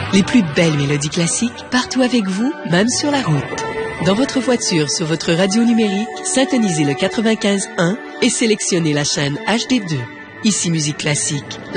Les plus belles mélodies classiques partout avec vous, même sur la route. Dans votre voiture, sur votre radio numérique, syntonisez le 95.1 et sélectionnez la chaîne HD2. Ici Musique Classique,